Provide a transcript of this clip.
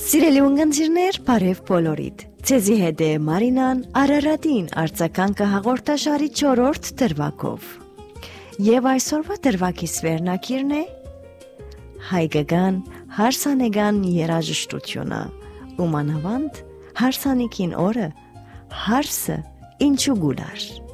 Սիրելի ունգընտիրներ, բարև բոլորիդ։ Ձեզի հետ է Մարինան Արարատին արձականքը հաղորդաշարի 4-րդ դրվագով։ Եվ այսօրվա դրվագի վերնակիրն է հայկական հարսանեկան երաժշտությունը, ու մանավանդ հարսանիքին օրը հարսը ինչու գուլար։